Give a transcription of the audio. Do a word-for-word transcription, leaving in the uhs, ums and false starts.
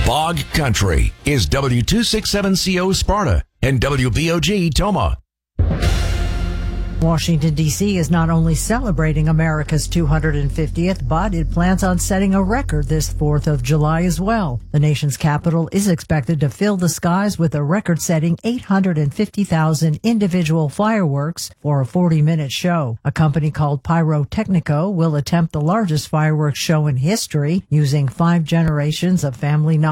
Bog Country is W two sixty-seven C O Sparta and W B O G Toma. Washington, D C is not only celebrating America's two hundred fiftieth, but it plans on setting a record this fourth of July as well. The nation's capital is expected to fill the skies with a record-setting eight hundred fifty thousand individual fireworks for a forty-minute show. A company called Pyrotechnico will attempt the largest fireworks show in history, using five generations of family knowledge